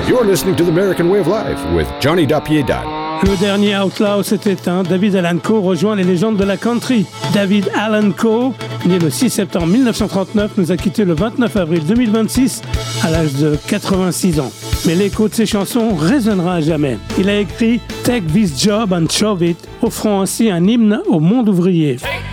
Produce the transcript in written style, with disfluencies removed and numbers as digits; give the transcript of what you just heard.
You're listening to The American Way of Life with Johnny Dapiedad. Le dernier Outlaw s'est éteint. David Allan Coe rejoint les légendes de la country. David Allan Coe, né le 6 septembre 1939, nous a quittés le 29 avril 2026 à l'âge de 86 ans. Mais l'écho de ses chansons résonnera à jamais. Il a écrit « Take this job and shove it », offrant ainsi un hymne au monde ouvrier.